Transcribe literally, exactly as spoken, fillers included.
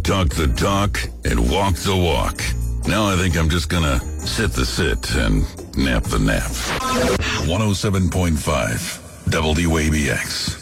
Talk the talk and walk the walk. Now I think I'm just gonna sit the sit and nap the nap. one oh seven point five W A B X.